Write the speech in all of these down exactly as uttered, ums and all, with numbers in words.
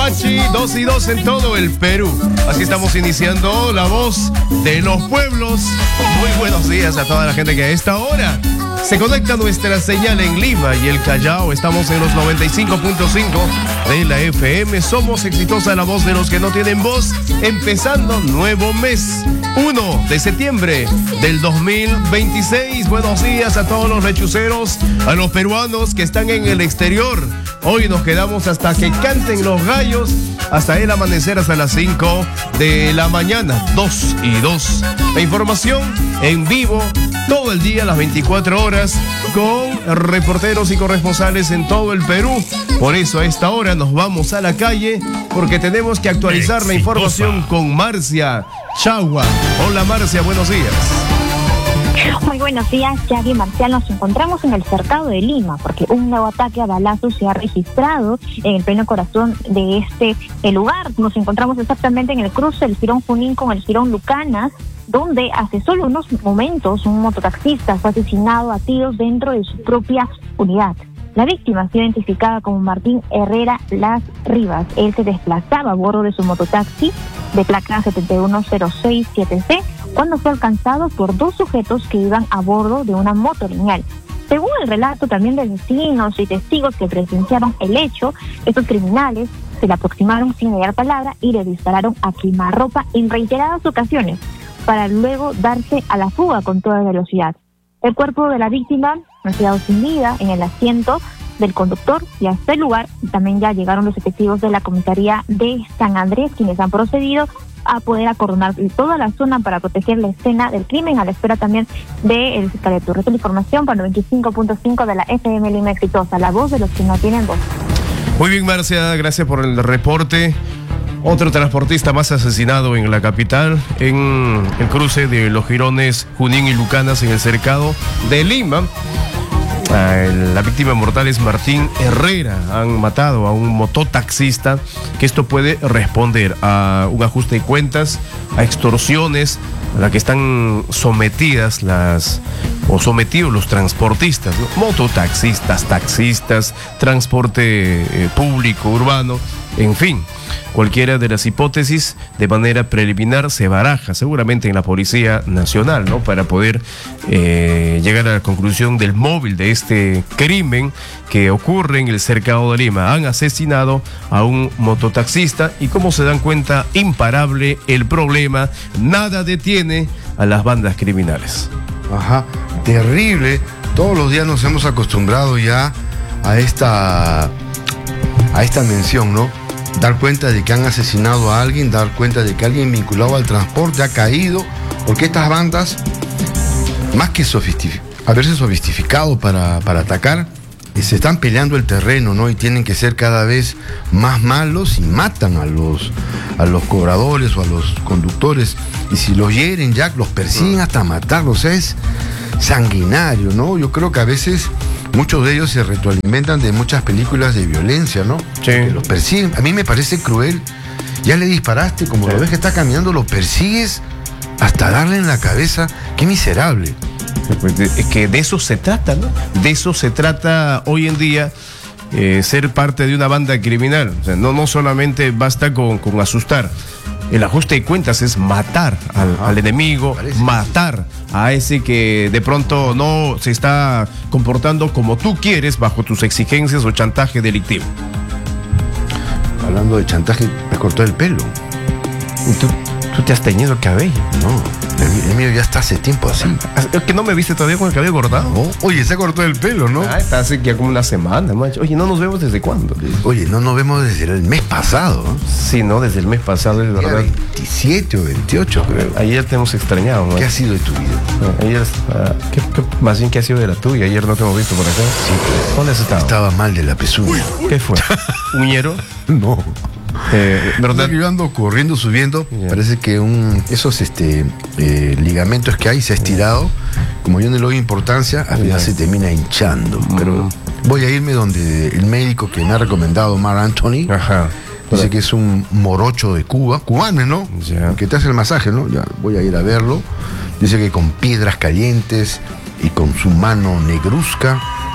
dos y dos en todo el Perú. Así estamos iniciando La Voz de los Pueblos. Muy buenos días a toda la gente que a esta hora se conecta a nuestra señal en Lima y el Callao. Estamos en los noventa y cinco punto cinco de la F M. Somos exitosa la voz de los que no tienen voz. Empezando nuevo mes, uno de septiembre del dos mil veintiséis. Buenos días a todos los lechuceros, a los peruanos que están en el exterior. Hoy nos quedamos hasta que canten los gallos, hasta el amanecer, hasta las cinco de la mañana. dos y dos. La información en vivo todo el día, las veinticuatro horas, con reporteros y corresponsales en todo el Perú. Por eso a esta hora nos vamos a la calle, porque tenemos que actualizar Exitosa. La información con Marcia Chagua. Hola Marcia, buenos días. Muy buenos días, Yagi Marcial. Nos encontramos en el cercado de Lima porque un nuevo ataque a balazos se ha registrado en el pleno corazón de este el lugar. Nos encontramos exactamente en el cruce del Jirón Junín con el Jirón Lucanas, donde hace solo unos momentos un mototaxista fue asesinado a tiros dentro de su propia unidad. La víctima fue identificada como Martín Herrera Las Rivas. Él se desplazaba a bordo de su mototaxi de placa siete uno cero seis siete C cuando fue alcanzado por dos sujetos que iban a bordo de una moto lineal. Según el relato también de vecinos y testigos que presenciaron el hecho, estos criminales se le aproximaron sin mediar palabra y le dispararon a quemarropa en reiteradas ocasiones para luego darse a la fuga con toda velocidad. El cuerpo de la víctima ha quedado sin vida en el asiento del conductor y hasta el lugar también ya llegaron los efectivos de la comisaría de San Andrés, quienes han procedido a poder acordonar toda la zona para proteger la escena del crimen, a la espera también del fiscal de Turres. La información para noventa y cinco punto cinco de la F M Lima Exitosa, la voz de los que no tienen voz. Muy bien, Marcia, gracias por el reporte. Otro transportista más asesinado en la capital, en el cruce de los Jirones Junín y Lucanas, en el cercado de Lima. La víctima mortal es Martín Herrera. Han matado a un mototaxista, que esto puede responder a un ajuste de cuentas, a extorsiones a las que están sometidas las o sometidos los transportistas, ¿no? Mototaxistas, taxistas, transporte eh, público, urbano, en fin. Cualquiera de las hipótesis de manera preliminar se baraja seguramente en la Policía Nacional, ¿no? Para poder eh, llegar a la conclusión del móvil de este crimen que ocurre en el cercado de Lima. Han asesinado a un mototaxista y, como se dan cuenta, imparable el problema. Nada detiene a las bandas criminales. Ajá, terrible. Todos los días nos hemos acostumbrado ya a esta, a esta mención, ¿no? Dar cuenta de que han asesinado a alguien, dar cuenta de que alguien vinculado al transporte ha caído, porque estas bandas, más que sofistic- haberse sofistificado para, para atacar, eh, se están peleando el terreno, ¿no? Y tienen que ser cada vez más malos y matan a los, a los cobradores o a los conductores. Y si los hieren, ya los persiguen hasta matarlos. Es sanguinario, ¿no? Yo creo que a veces muchos de ellos se retroalimentan de muchas películas de violencia, ¿no? Sí. Que los persiguen. A mí me parece cruel. Ya le disparaste, como sí. Lo ves que está caminando, lo persigues hasta darle en la cabeza. ¡Qué miserable! Es que de eso se trata, ¿no? De eso se trata hoy en día, eh, ser parte de una banda criminal. O sea, no, no solamente basta con, con asustar. El ajuste de cuentas es matar al, al enemigo, matar a ese que de pronto no se está comportando como tú quieres bajo tus exigencias o chantaje delictivo. Hablando de chantaje, me cortó el pelo. ¿Tú, tú te has teñido el cabello? No, el, el mío ya está hace tiempo así. ¿Es que no me viste todavía con el cabello cortado? No. Oye, se cortó el pelo, ¿no? Ah, está hace ya como una semana, macho. Oye, ¿no nos vemos desde cuándo? Oye, no nos vemos desde el mes pasado, ¿no? Sí, no, desde el mes pasado, es verdad. veintisiete o veintiocho, creo. Ayer te hemos extrañado, ¿no? ¿Qué ha sido de tu vida? Ayer, uh, ¿qué, qué, más bien, ¿qué ha sido de la tuya? Ayer no te hemos visto por acá. Sí, pues. ¿Dónde has estado? Estaba mal de la pezuña. ¿Qué fue? ¿Uñero? No. Eh, ¿verdad? Yo ando corriendo, subiendo. Yeah. Parece que un, esos este, eh, ligamentos que hay se ha estirado. Como yo no le doy importancia, al final yeah. se termina hinchando. Mm. Pero voy a irme donde el médico que me ha recomendado, Mark Anthony. Ajá. Dice que es un morocho de Cuba, cubano, ¿no? Yeah. Que te hace el masaje, ¿no? Ya voy a ir a verlo. Dice que con piedras calientes y con su mano negruzca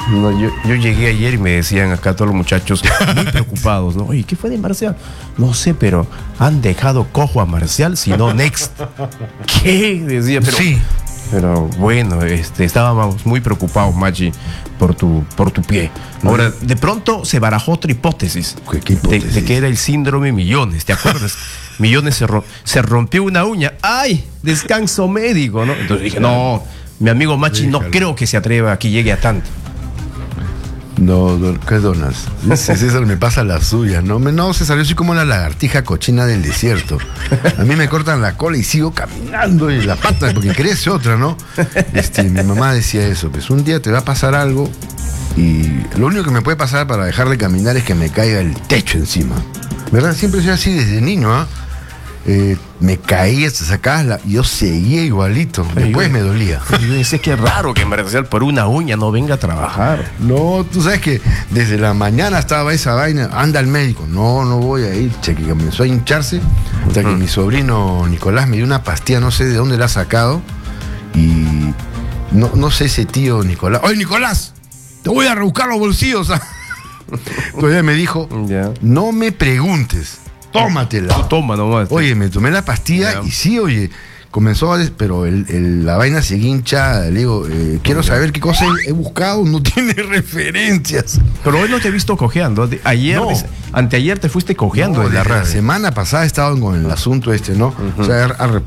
No, yo, yo llegué ayer y me decían acá todos los muchachos muy preocupados, ¿no? Oye, ¿qué fue de Marcial? No sé, pero han dejado cojo a Marcial, si no next. ¿Qué? Decía, pero... Sí. Pero bueno, este, estábamos muy preocupados, Machi, por tu, por tu pie. Ahora, de pronto se barajó otra hipótesis. ¿Qué, qué hipótesis? De, de que era el síndrome Millones, ¿te acuerdas? Millones se, ro se rompió una uña. ¡Ay! Descanso médico, ¿no? Entonces dije, no, mi amigo Machi Déjalo. no creo que se atreva a que llegue a tanto. No, don, ¿qué donas? César me pasa la suya, ¿no? Me- No, César, yo soy como la lagartija cochina del desierto. A mí me cortan la cola y sigo caminando y la pata, porque crece otra, ¿no? Este, mi mamá decía eso, pues un día te va a pasar algo y lo único que me puede pasar para dejar de caminar es que me caiga el techo encima. ¿Verdad? Siempre soy así desde niño, ¿ah? Eh, me caía, te sacabas la... Yo seguía igualito, después Ay, me dolía. Yo decía que es raro que Marcial por una uña no venga a trabajar. No, tú sabes que desde la mañana estaba esa vaina, anda al médico. No, no voy a ir, che, que comenzó a hincharse, hasta que mi sobrino Nicolás me dio una pastilla, no sé de dónde la ha sacado, y no, no sé ese tío Nicolás. ¡Oye, Nicolás! Te voy a rebuscar los bolsillos. Todavía me dijo, Ya. no me preguntes, tómatela. Tú toma nomás. Oye, me tomé la pastilla Ya. y sí, oye, comenzó a... des- Pero el- el- la vaina se hincha, le digo, eh, quiero saber qué cosa he, he buscado, no tiene referencias. Pero hoy no te he visto cojeando. De- Ayer, No. des- anteayer te fuiste cojeando No, en la desde la radio. semana pasada he estado con el asunto este, ¿no? O sea, ar- ar-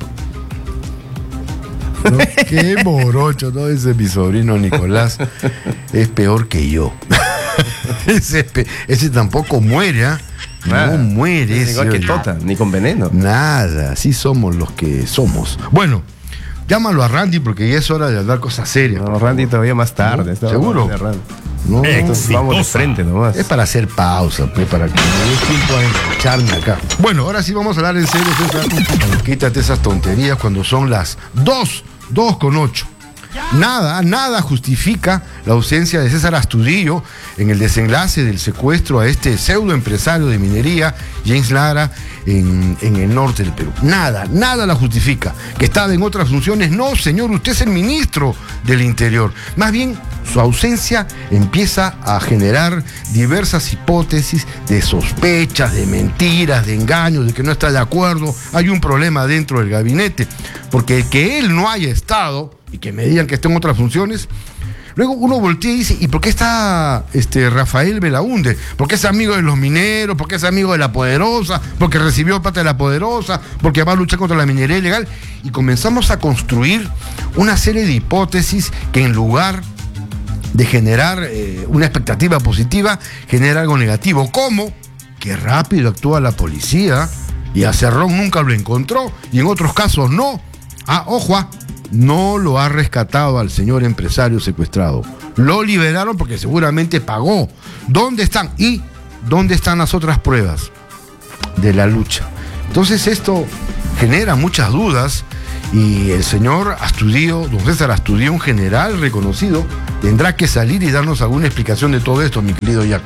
¿no? Qué morocho, ¿no? Ese mi sobrino Nicolás es peor que yo. ese, es pe- ese tampoco muere, ¿ah? Nada. No muere. Es igual ese, que oye. Tota, ni con veneno. Nada, así somos los que somos. Bueno, llámalo a Randy porque ya es hora de hablar cosas serias. No, Randy todavía más tarde. ¿No? Estaba ¿Seguro? hablando de Randy. No, Entonces, vamos de frente nomás. es para hacer pausa, pues, para que me dé tiempo a engancharme acá. Bueno, ahora sí vamos a hablar en serio, César. Quítate esas tonterías cuando son las dos, dos con ocho. Nada, nada justifica la ausencia de César Astudillo en el desenlace del secuestro a este pseudo empresario de minería, James Lara, en, en el norte del Perú. Nada, nada la justifica. Que estaba en otras funciones. No, señor, usted es el ministro del Interior. Más bien, su ausencia empieza a generar diversas hipótesis de sospechas, de mentiras, de engaños, de que no está de acuerdo. Hay un problema dentro del gabinete. Porque que él no haya estado y que me digan que está en otras funciones, luego uno voltea y dice, ¿y por qué está este Rafael Belaúnde? ¿Por qué es amigo de los mineros? ¿Por qué es amigo de la Poderosa? ¿Porque recibió plata de la Poderosa? ¿Porque va a luchar contra la minería ilegal? Y comenzamos a construir una serie de hipótesis que en lugar de generar eh, una expectativa positiva, genera algo negativo. ¿Cómo? Que rápido actúa la policía y a Cerrón nunca lo encontró y en otros casos no. Ah, ojo, ah, no lo ha rescatado al señor empresario secuestrado. Lo liberaron porque seguramente pagó. ¿Dónde están? ¿Y dónde están las otras pruebas de la lucha? Entonces esto genera muchas dudas y el señor Astudillo, don César Astudillo, un general reconocido, tendrá que salir y darnos alguna explicación de todo esto, mi querido Jack.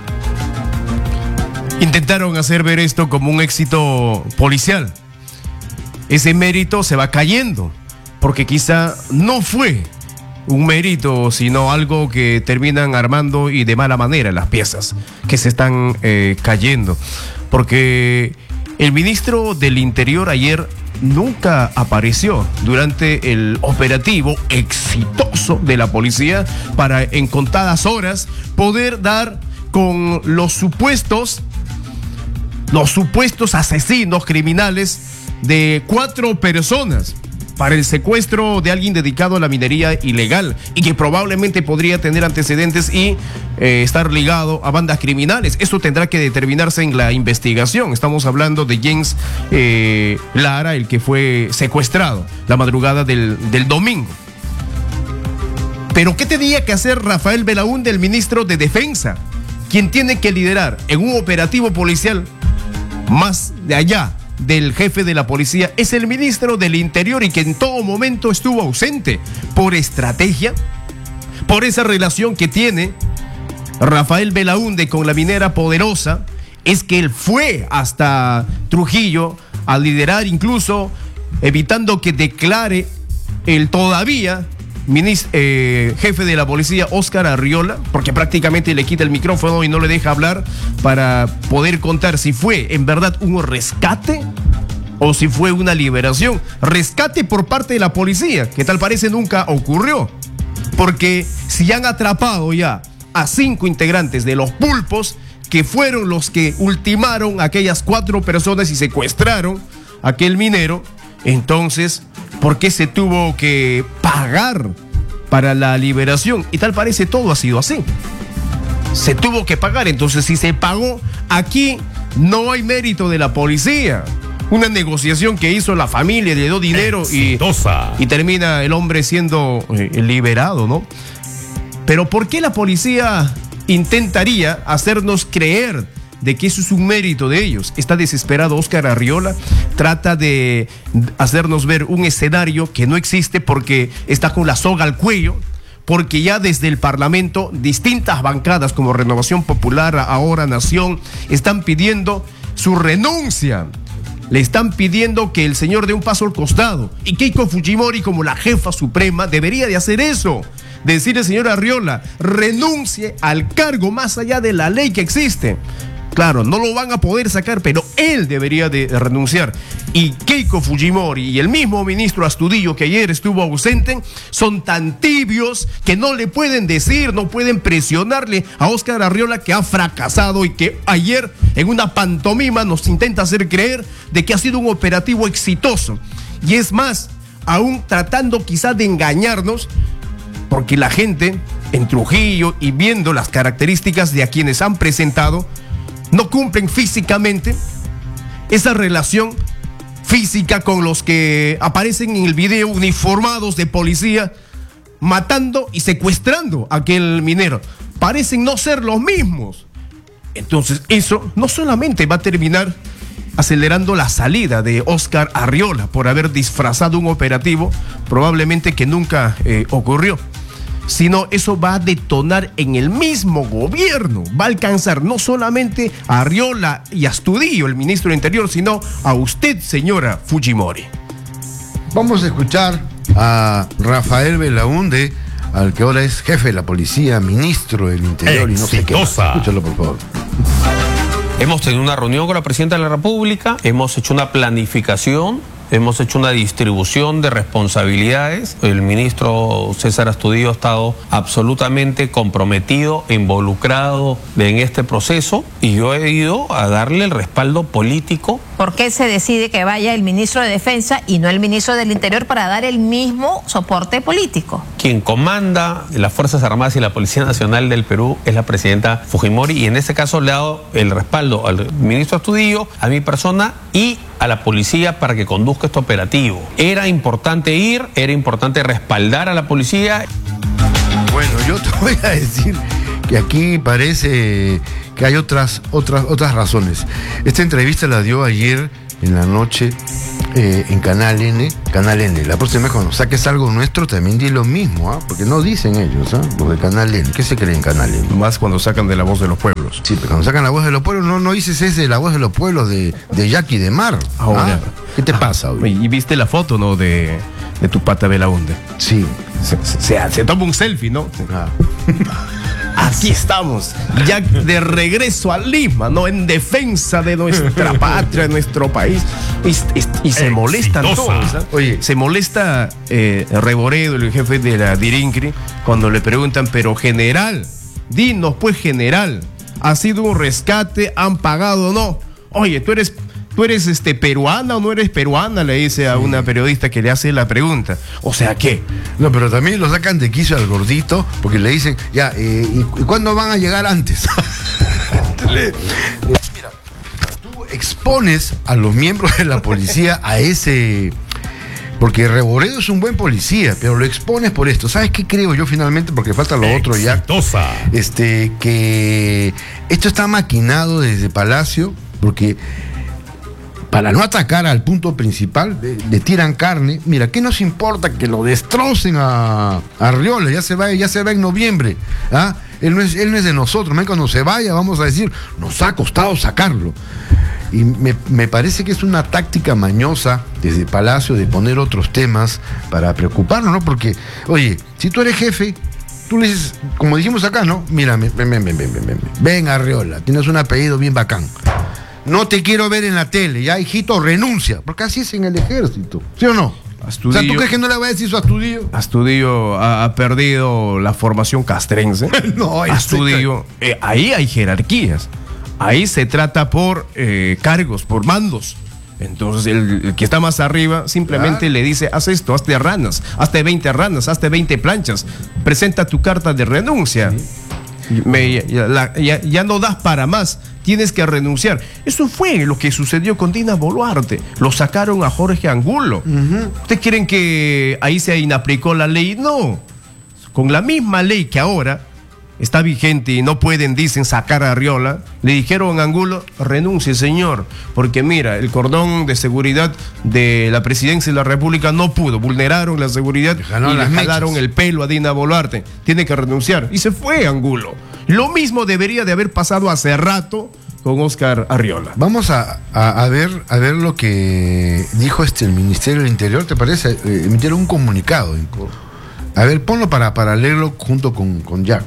Intentaron hacer ver esto como un éxito policial. Ese mérito se va cayendo, porque quizá no fue un mérito, sino algo que terminan armando y de mala manera las piezas que se están eh, cayendo. Porque el ministro del Interior ayer nunca apareció durante el operativo exitoso de la policía para en contadas horas poder dar con los supuestos, los supuestos asesinos criminales de cuatro personas para el secuestro de alguien dedicado a la minería ilegal y que probablemente podría tener antecedentes y eh, estar ligado a bandas criminales. Eso tendrá que determinarse en la investigación. Estamos hablando de James eh, Lara, el que fue secuestrado la madrugada del, del domingo. Pero ¿qué tenía que hacer Rafael Belaúnde, el ministro de Defensa, quien tiene que liderar en un operativo policial más de allá del jefe de la policía? Es el ministro del Interior y que en todo momento estuvo ausente por estrategia, por esa relación que tiene Rafael Belaúnde con la minera Poderosa. Es que él fue hasta Trujillo a liderar, incluso evitando que declare el todavía Minis, eh, jefe de la policía, Óscar Arriola, porque prácticamente le quita el micrófono y no le deja hablar para poder contar si fue en verdad un rescate o si fue una liberación. Rescate por parte de la policía, que tal parece nunca ocurrió, porque si han atrapado ya a cinco integrantes de los pulpos, que fueron los que ultimaron a aquellas cuatro personas y secuestraron a aquel minero, entonces, ¿por qué se tuvo que pagar para la liberación? Y tal parece todo ha sido así. Se tuvo que pagar. Entonces, si se pagó, aquí no hay mérito de la policía. Una negociación que hizo la familia, le dio dinero y, y termina el hombre siendo eh, liberado, ¿no? Pero ¿por qué la policía intentaría hacernos creer de que eso es un mérito de ellos? Está desesperado Óscar Arriola, trata de hacernos ver un escenario que no existe porque está con la soga al cuello, porque ya desde el Parlamento distintas bancadas como Renovación Popular, ahora Nación, están pidiendo su renuncia. Le están pidiendo que el señor dé un paso al costado, y Keiko Fujimori, como la jefa suprema, debería de hacer eso. Decirle, señor Arriola, renuncie al cargo más allá de la ley que existe. Claro, no lo van a poder sacar, pero él debería de renunciar. Y Keiko Fujimori y el mismo ministro Astudillo, que ayer estuvo ausente, son tan tibios que no le pueden decir, no pueden presionarle a Óscar Arriola, que ha fracasado y que ayer en una pantomima nos intenta hacer creer de que ha sido un operativo exitoso. Y es más, aún tratando quizá de engañarnos, porque la gente en Trujillo y viendo las características de a quienes han presentado, no cumplen físicamente esa relación física con los que aparecen en el video uniformados de policía matando y secuestrando a aquel minero. Parecen no ser los mismos. Entonces eso no solamente va a terminar acelerando la salida de Óscar Arriola por haber disfrazado un operativo probablemente que nunca eh, ocurrió, sino eso va a detonar en el mismo gobierno, va a alcanzar no solamente a Arriola y a Astudillo, el ministro del Interior, sino a usted, señora Fujimori. Vamos a escuchar a Rafael Belaúnde, al que ahora es jefe de la policía, ministro del Interior y no sé qué más. Escúchalo, por favor. Hemos tenido una reunión con la Presidenta de la República, hemos hecho una planificación, hemos hecho una distribución de responsabilidades. El ministro César Astudillo ha estado absolutamente comprometido, involucrado en este proceso, y yo he ido a darle el respaldo político. ¿Por qué se decide que vaya el ministro de Defensa y no el ministro del Interior para dar el mismo soporte político? Quien comanda las Fuerzas Armadas y la Policía Nacional del Perú es la presidenta Fujimori, y en este caso le ha dado el respaldo al ministro Astudillo, a mi persona y a la policía para que conduzca este operativo. Era importante ir, era importante respaldar a la policía. Bueno, yo te voy a decir que aquí parece que hay otras, otras, otras razones. Esta entrevista la dio ayer en la noche eh, en Canal N, Canal N. La próxima vez cuando saques algo nuestro también di lo mismo, ¿eh? Porque no dicen ellos, ¿eh? Los de Canal N. ¿Qué se creen en Canal N? Más cuando sacan de La Voz de los Pueblos. Sí, pero cuando sacan La Voz de los Pueblos, no, no dices ese de La Voz de los Pueblos de, de Jackie de Mar. Ahora. ¿Ah? ¿Qué te pasa hoy? Y viste la foto, ¿no? De, de tu pata Belaúnde. Sí. Se, se, se, se toma un selfie, ¿no? Ah. Aquí estamos, ya de regreso a Lima, ¿no? En defensa de nuestra patria, de nuestro país. Y, y, y se molestan todos, ¿eh? Oye, se molesta eh, Reboredo, el jefe de la Dirincri, cuando le preguntan, pero general, dinos pues general, ¿ha sido un rescate? ¿Han pagado o no? Oye, tú eres... ¿Tú eres este, peruana o no eres peruana? Le dice a una periodista que le hace la pregunta. O sea, ¿qué? No, pero también lo sacan de quicio al gordito porque le dicen, ya, eh, ¿y cuándo van a llegar antes? le, le, mira, tú expones a los miembros de la policía a ese... Porque Reboredo es un buen policía, pero lo expones por esto. ¿Sabes qué creo yo finalmente? Porque falta lo otro ya. Exitosa. Este, que esto está maquinado desde Palacio, porque... para no atacar al punto principal, le, le tiran carne. Mira, ¿qué nos importa que lo destrocen a, a Arriola? Ya se va, ya se va en noviembre. ¿Ah? Él, no es, él no es de nosotros. Cuando se vaya vamos a decir, nos ha costado sacarlo. Y me, me parece que es una táctica mañosa desde Palacio de poner otros temas para preocuparnos, ¿no? Porque, oye, si tú eres jefe, tú le dices, como dijimos acá, ¿no? Mira, ven, ven, ven, ven, ven, ven, ven, Arriola, tienes un apellido bien bacán. No te quiero ver en la tele, ya, hijito, renuncia. Porque así es en el ejército, ¿sí o no? Astudillo, o sea, ¿tú crees que no le va a decir eso a Astudillo? Astudillo ha, ha perdido la formación castrense. No, Astudillo, eh, ahí hay jerarquías. Ahí se trata por eh, cargos, por mandos. Entonces el, el que está más arriba simplemente claro. le dice, haz esto, hazte ranas, hazte veinte ranas, hazte veinte planchas, presenta tu carta de renuncia. Sí. Me, ya, la, ya, ya no das para más, tienes que renunciar. Eso fue lo que sucedió con Dina Boluarte. Lo sacaron a Jorge Angulo. Uh-huh. ¿Ustedes creen que ahí se inaplicó la ley? No. Con la misma ley que ahora está vigente y no pueden, dicen, sacar a Arriola, le dijeron a Angulo, renuncie, señor, porque mira, el cordón de seguridad de la presidencia de la República no pudo, vulneraron la seguridad y le jalaron el pelo a Dina Boluarte, tiene que renunciar, y se fue Angulo. Lo mismo debería de haber pasado hace rato con Oscar Arriola. Vamos a, a, a ver a ver lo que dijo este el Ministerio del Interior, ¿te parece? Eh, emitieron un comunicado. A ver, ponlo para, para leerlo junto con, con Jack.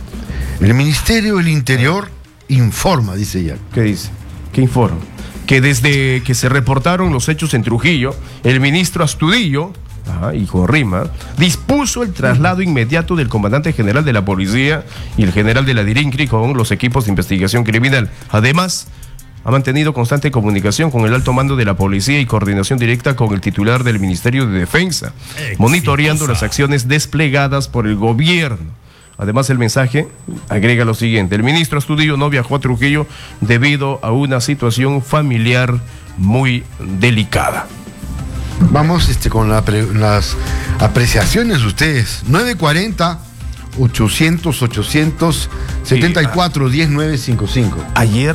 El Ministerio del Interior informa, dice Jack. ¿Qué dice? ¿Qué informa? Que desde que se reportaron los hechos en Trujillo, el ministro Astudillo, ajá, hijo Rima, dispuso el traslado inmediato del comandante general de la policía y el general de la DIRINCRI con los equipos de investigación criminal. Además, ha mantenido constante comunicación con el alto mando de la policía y coordinación directa con el titular del Ministerio de Defensa, Exitosa. monitoreando las acciones desplegadas por el gobierno. Además, el mensaje agrega lo siguiente: el ministro Astudillo no viajó a Trujillo debido a una situación familiar muy delicada. Vamos este, con la pre, las apreciaciones de ustedes. nueve cuarenta, ochocientos, ochocientos setenta y cuatro, diez, nueve cincuenta y cinco. Ayer,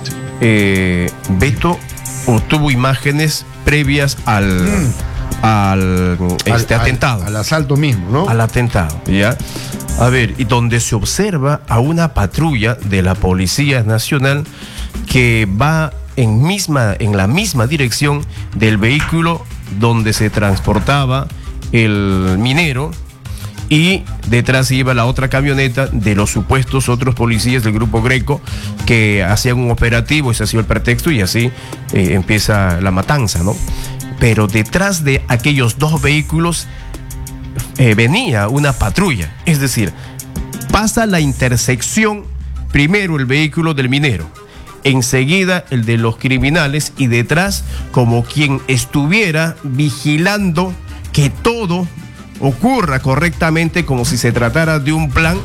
eh, Beto obtuvo imágenes previas al... Mm. al este al, atentado. Al, al asalto mismo, ¿no? Al atentado, ¿ya? A ver, y donde se observa a una patrulla de la Policía Nacional que va en, misma, en la misma dirección del vehículo donde se transportaba el minero, y detrás iba la otra camioneta de los supuestos otros policías del Grupo Greco que hacían un operativo, ese ha sido el pretexto, y así eh, empieza la matanza, ¿no? Pero detrás de aquellos dos vehículos eh, venía una patrulla, es decir, pasa la intersección, primero el vehículo del minero, enseguida el de los criminales, y detrás, como quien estuviera vigilando que todo ocurra correctamente, como si se tratara de un plan,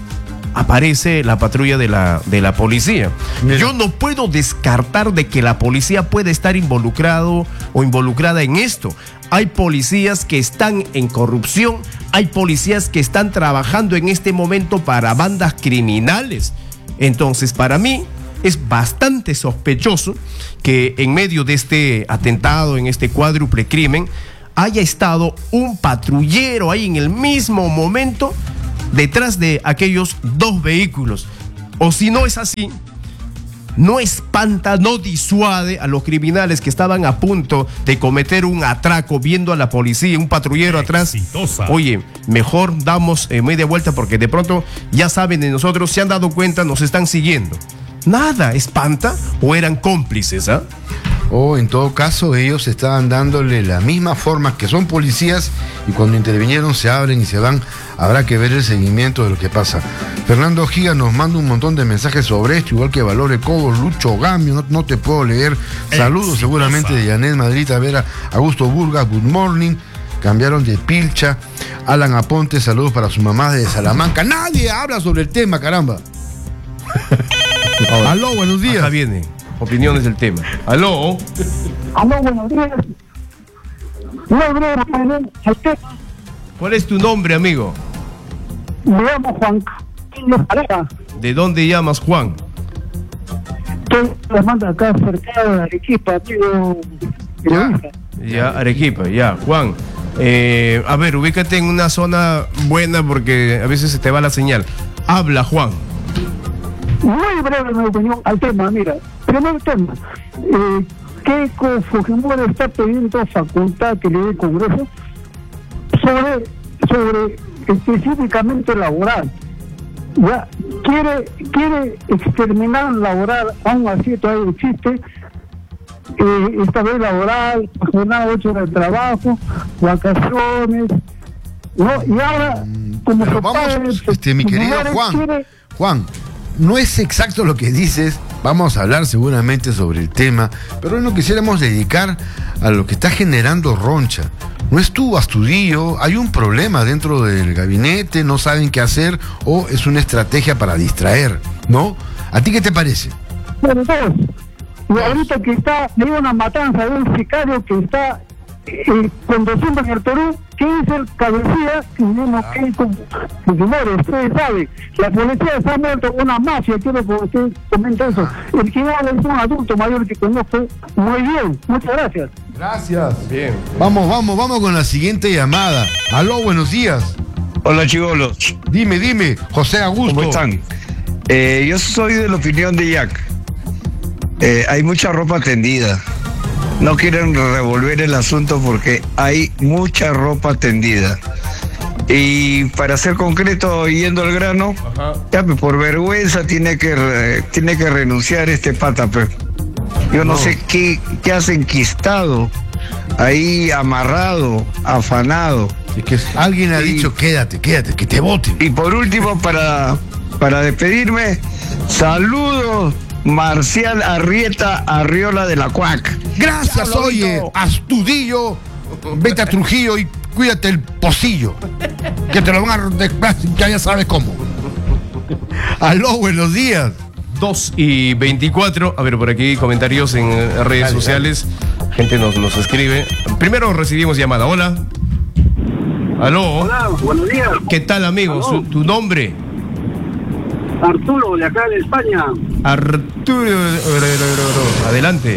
aparece la patrulla de la, de la policía. Mira. Yo no puedo descartar de que la policía puede estar involucrado o involucrada en esto. Hay policías que están en corrupción, hay policías que están trabajando en este momento para bandas criminales. Entonces, para mí es bastante sospechoso que en medio de este atentado, en este cuádruple crimen, haya estado un patrullero ahí en el mismo momento detrás de aquellos dos vehículos. O si no es así, no espanta, no disuade a los criminales que estaban a punto de cometer un atraco viendo a la policía, un patrullero atrás. Exitosa. Oye, mejor damos eh, media vuelta, porque de pronto ya saben de nosotros, se han dado cuenta, nos están siguiendo. Nada espanta, o eran cómplices, ¿ah? ¿eh? O en todo caso ellos estaban dándole la misma forma, que son policías, y cuando intervinieron se abren y se van. Habrá que ver el seguimiento de lo que pasa. Fernando Giga nos manda un montón de mensajes sobre esto, igual que Valore Cobos, Lucho Gamio, no, no te puedo leer. Saludos seguramente de Janet Madrita Vera, Augusto Burga, good morning. Cambiaron de pilcha. Alan Aponte, saludos para su mamá de Salamanca. Nadie habla sobre el tema, caramba. Aló, buenos días. Acá viene opiniones del tema. Aló. Aló, buenos días. ¿Cuál es tu nombre, amigo? Me llamo Juan Carlos Parada. ¿De dónde llamas, Juan? Estoy llamando acá cerca de Arequipa, amigo. Ya, ya, Arequipa, ya. Juan, eh, a ver, ubícate en una zona buena, porque a veces se te va la señal. Habla, Juan. muy breve mi opinión al tema. Mira, primer tema, eh, Keiko Fujimori está pidiendo facultad que le dé el Congreso sobre, sobre específicamente laboral. Ya quiere quiere exterminar laboral, aún así todavía existe eh, esta vez laboral, jornada ocho horas de trabajo, vacaciones, ¿no? Y ahora, como Pero su vamos, padre, este, mi querido Fujimori Juan, quiere- Juan, no es exacto lo que dices, vamos a hablar seguramente sobre el tema, pero hoy no quisiéramos dedicar a lo que está generando Roncha. No es tu Astudillo, hay un problema dentro del gabinete, no saben qué hacer o es una estrategia para distraer, ¿no? ¿A ti qué te parece? Bueno, dos. Y ahorita que está, hay una matanza de un sicario que está eh, conduciendo en el Perú, que es el cabecilla, y mismo que es con Fujimori. Ustedes saben, la policía se ha muerto una mafia, quiero que usted comente eso. El que habla es un adulto mayor que conozco muy bien. Muchas gracias. Gracias. Bien. Vamos, vamos, vamos con la siguiente llamada. Aló, buenos días. Hola chibolos, Dime, dime, José Augusto. ¿cómo están? Eh, yo soy de la opinión de Jack. Eh, hay mucha ropa tendida. No quieren revolver el asunto porque hay mucha ropa tendida. Y para ser concreto, yendo al grano, Ajá. ya, pues, por vergüenza tiene que re- tiene que renunciar este pata, pues. Yo no, No. sé qué, qué has enquistado, ahí amarrado, afanado. Es que alguien ha Sí. dicho, quédate, quédate, que te voten. Y por último, para, para despedirme, saludos, Marcial Arrieta Arriola de la Cuac. Gracias, Chao, oye, Lobito. Astudillo, vete a Trujillo y cuídate el pocillo, que te lo van a desplazar, ya ya sabes cómo. Aló, buenos días. dos y veinticuatro. A ver, por aquí comentarios en eh, redes Dale, sociales. Gente nos, nos escribe. Primero recibimos llamada. Hola. Aló. Hola, buenos días. ¿Qué tal, amigo? Aló. Su- ¿Tu nombre? Arturo, de acá de España. Arturo. Adelante.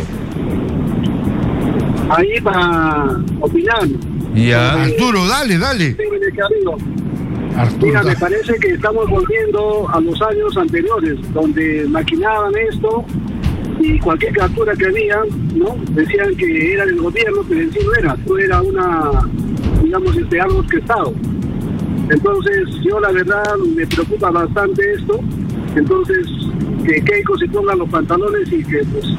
Ahí para opinar. Ya. Arturo, dale, dale. Arturo, Mira, me dale. parece que estamos volviendo a los años anteriores, donde maquinaban esto y cualquier captura que había, ¿no? Decían que era del gobierno, pero en sí no era, no era una, digamos, este, algo orquestado. Entonces, yo la verdad me preocupa bastante esto. Entonces, que Keiko se ponga los pantalones y que, pues,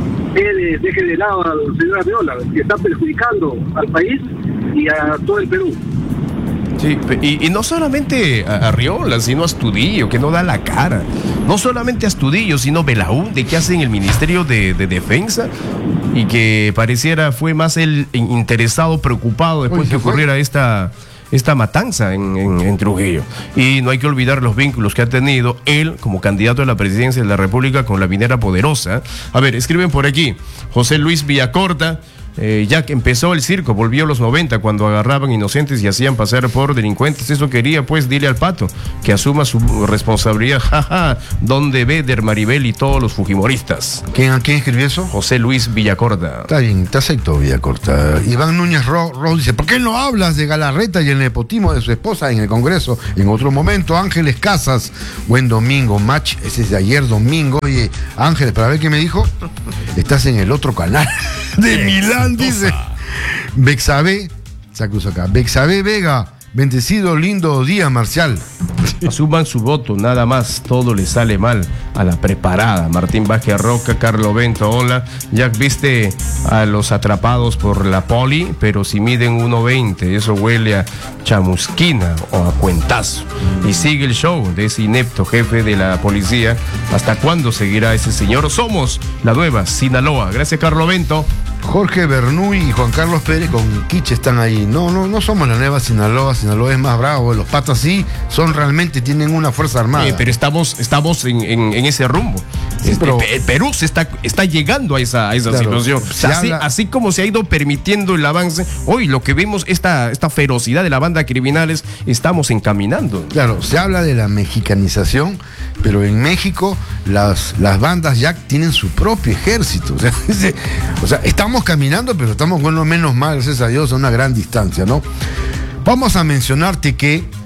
él deje de lado al señor Arriola, que está perjudicando al país y a todo el Perú. Sí, pe- y, y no solamente a Arriola, sino a Astudillo, que no da la cara. No solamente a Astudillo, sino Belaúnde, que hace en el Ministerio de, de Defensa y que pareciera fue más el interesado, preocupado después Oye, que ¿qué fue? ocurriera esta, esta matanza en, en- en Trujillo. Y no hay que olvidar los vínculos que ha tenido él como candidato a la presidencia de la República con la minera Poderosa. A ver, escriben por aquí, José Luis Villacorta. Eh, ya que empezó el circo, volvió a los noventa cuando agarraban inocentes y hacían pasar por delincuentes. Eso quería, pues, dile al Pato que asuma su responsabilidad. Jaja, donde Beder, Maribel y todos los fujimoristas. ¿Quién, ¿A quién escribió eso? José Luis Villacorda. Está bien, te acepto, Villacorta. Iván Núñez Ro, Ro dice, ¿por qué no hablas de Galarreta y el nepotismo de su esposa en el Congreso? En otro momento, Ángeles Casas, buen domingo, match, ese es de ayer domingo. Oye, Ángeles, para ver qué me dijo, estás en el otro canal de Milán, dice. Bexabé, sacuso acá, Bexabé Vega, bendecido, lindo día, Marcial. Asuman su voto, nada más, todo le sale mal a la preparada. Martín Vázquez Roca, Carlo Bento, hola. Jack, viste a los atrapados por la poli, pero si miden uno veinte, eso huele a chamusquina o a cuentazo. Y sigue el show de ese inepto jefe de la policía. ¿Hasta cuándo seguirá ese señor? Somos la nueva Sinaloa. Gracias, Carlo Bento. Jorge Bernuy y Juan Carlos Pérez con Quiche están ahí. No, no, no somos la nueva Sinaloa. Sinaloa es más bravo. Los patas sí son realmente, tienen una fuerza armada. Eh, pero estamos, estamos en, en- en ese rumbo. Sí, Este, pero- Pe- el Perú se está, está llegando a esa, a esa Claro, situación. se así, habla- así como se ha ido permitiendo el avance, hoy lo que vemos, esta, esta ferocidad de la banda de criminales, estamos encaminando. Claro, se habla de la mexicanización, pero en México las, las bandas ya tienen su propio ejército. O sea, dice- o sea, estamos caminando, pero estamos, bueno, menos mal, gracias a Dios, a una gran distancia, ¿no? Vamos a mencionarte que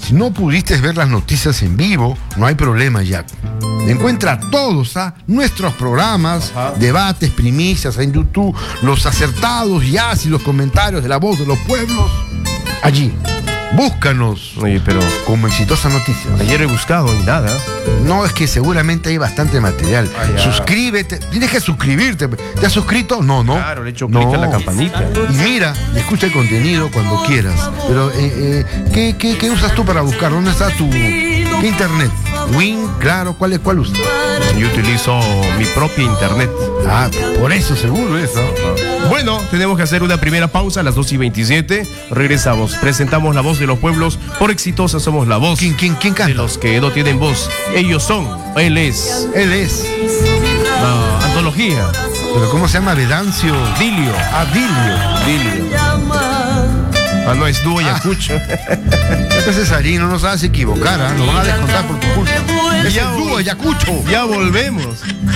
Si no pudiste ver las noticias en vivo, no hay problema, Jack. Encuentra todos ¿ah? nuestros programas, Ajá. debates, primicias en YouTube, los acertados y así los comentarios de La Voz de los Pueblos. Allí, búscanos Oye, pero como Exitosa Noticias. ayer he buscado y nada. No, es que seguramente hay bastante material. Ah, ya. Suscríbete, tienes que suscribirte. ¿Te has suscrito? No, no. Claro, le he hecho No. clic a la campanita. Y mira, escucha el contenido cuando quieras. Pero, eh, eh, ¿qué, qué, qué usas tú para buscar? ¿Dónde está tu qué internet? Win, claro, ¿cuál es cuál usas? Yo utilizo mi propia internet. Ah, por eso seguro eso. Bueno, tenemos que hacer una primera pausa a las dos y veintisiete. Regresamos. Presentamos La Voz de los Pueblos. Por Exitosa somos la voz ¿Quién, quién, quién de canta? los que no tienen voz. Ellos son, él es, Él es. la antología. ¿Pero cómo se llama? Vedancio. Dilio. Adilio. Dilio. Ah, no, es dúo Ayacucho. Este Cesarín, no nos hagas equivocar, ¿ah? Nos van a descontar por tu culpa. Es Ya el dúo voy. Ayacucho. Ya volvemos.